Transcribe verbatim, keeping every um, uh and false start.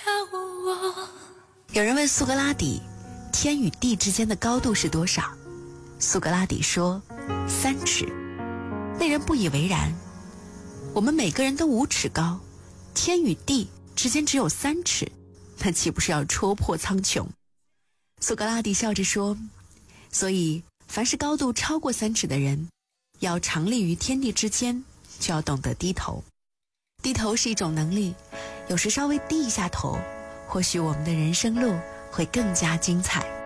有人问苏格拉底，天与地之间的高度是多少？苏格拉底说三尺。那人不以为然，我们每个人都五尺高，天与地之间只有三尺，那岂不是要戳破苍穹？苏格拉底笑着说，所以凡是高度超过三尺的人，要常立于天地之间，就要懂得低头。低头是一种能力，有时稍微低一下头，或许我们的人生路会更加精彩。